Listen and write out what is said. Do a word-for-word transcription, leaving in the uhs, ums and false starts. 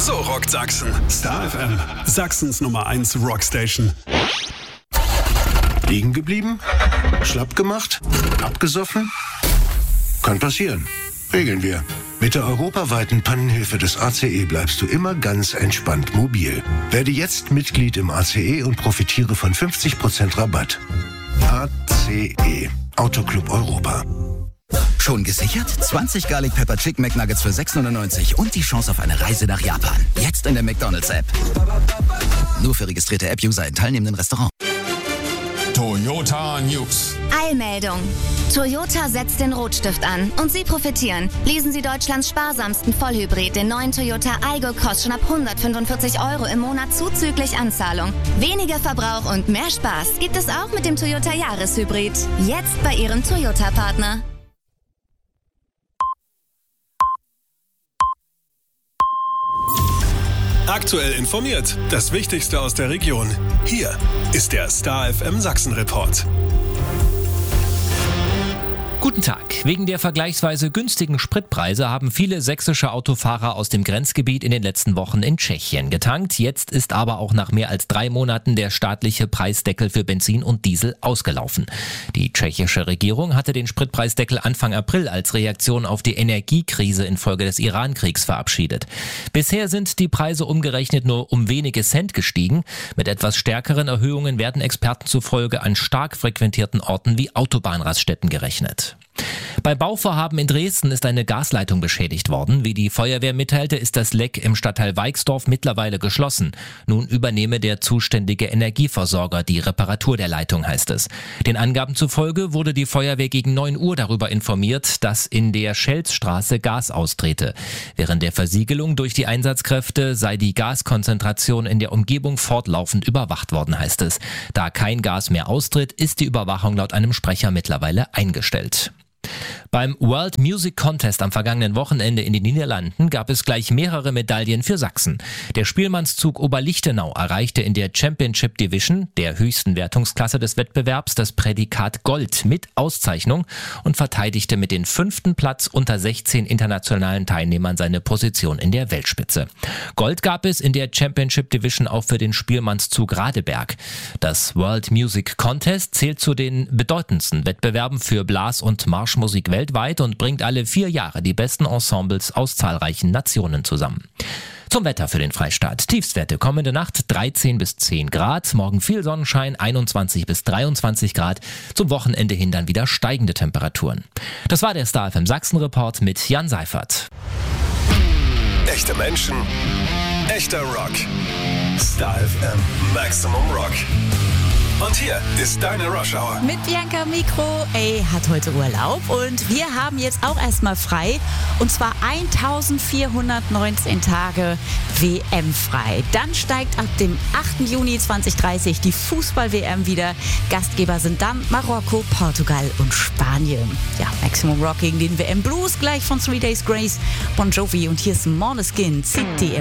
So rockt Sachsen. Star F M, Sachsens Nummer eins Rockstation. Liegen geblieben? Schlapp gemacht? Abgesoffen? Kann passieren. Regeln wir. Mit der europaweiten Pannenhilfe des A C E bleibst du immer ganz entspannt mobil. Werde jetzt Mitglied im A C E und profitiere von fünfzig Prozent Rabatt. A C E, Autoclub Europa. Schon gesichert? zwanzig Garlic Pepper Chicken McNuggets für sechs neunundneunzig und die Chance auf eine Reise nach Japan. Jetzt in der McDonald's-App. Nur für registrierte App-User in teilnehmenden Restaurants. Toyota News. Eilmeldung. Toyota setzt den Rotstift an und Sie profitieren. Lesen Sie Deutschlands sparsamsten Vollhybrid, den neuen Toyota Aygo, kostet schon ab hundertfünfundvierzig Euro im Monat zuzüglich Anzahlung. Weniger Verbrauch und mehr Spaß gibt es auch mit dem Toyota Jahreshybrid. Jetzt bei Ihrem Toyota-Partner. Aktuell informiert. Das Wichtigste aus der Region. Hier ist der Star F M Sachsen Report. Guten Tag. Wegen der vergleichsweise günstigen Spritpreise haben viele sächsische Autofahrer aus dem Grenzgebiet in den letzten Wochen in Tschechien getankt. Jetzt ist aber auch nach mehr als drei Monaten der staatliche Preisdeckel für Benzin und Diesel ausgelaufen. Die tschechische Regierung hatte den Spritpreisdeckel Anfang April als Reaktion auf die Energiekrise infolge des Iran-Kriegs verabschiedet. Bisher sind die Preise umgerechnet nur um wenige Cent gestiegen. Mit etwas stärkeren Erhöhungen werden Experten zufolge an stark frequentierten Orten wie Autobahnraststätten gerechnet. Bei Bauvorhaben in Dresden ist eine Gasleitung beschädigt worden. Wie die Feuerwehr mitteilte, ist das Leck im Stadtteil Weixdorf mittlerweile geschlossen. Nun übernehme der zuständige Energieversorger die Reparatur der Leitung, heißt es. Den Angaben zufolge wurde die Feuerwehr gegen neun Uhr darüber informiert, dass in der Schelzstraße Gas austrete. Während der Versiegelung durch die Einsatzkräfte sei die Gaskonzentration in der Umgebung fortlaufend überwacht worden, heißt es. Da kein Gas mehr austritt, ist die Überwachung laut einem Sprecher mittlerweile eingestellt. Beim World Music Contest am vergangenen Wochenende in den Niederlanden gab es gleich mehrere Medaillen für Sachsen. Der Spielmannszug Oberlichtenau erreichte in der Championship Division, der höchsten Wertungsklasse des Wettbewerbs, das Prädikat Gold mit Auszeichnung und verteidigte mit dem fünften Platz unter sechzehn internationalen Teilnehmern seine Position in der Weltspitze. Gold gab es in der Championship Division auch für den Spielmannszug Radeberg. Das World Music Contest zählt zu den bedeutendsten Wettbewerben für Blas- und Marschmusik weltweit und bringt alle vier Jahre die besten Ensembles aus zahlreichen Nationen zusammen. Zum Wetter für den Freistaat. Tiefstwerte kommende Nacht dreizehn bis zehn Grad, morgen viel Sonnenschein, einundzwanzig bis dreiundzwanzig Grad, zum Wochenende hin dann wieder steigende Temperaturen. Das war der Star F M Sachsen Report mit Jan Seifert. Echte Menschen, echter Rock. Star F M Maximum Rock. Und hier ist deine Rush Hour. Mit Bianca Mikro. Ey, hat heute Urlaub und wir haben jetzt auch erstmal frei. Und zwar eintausendvierhundertneunzehn Tage W M frei. Dann steigt ab dem achten Juni zweitausenddreißig die Fußball-W M wieder. Gastgeber sind dann Marokko, Portugal und Spanien. Ja, Maximum Rock gegen den W M Blues, gleich von Three Days Grace, Bon Jovi und hier ist Måneskin, City.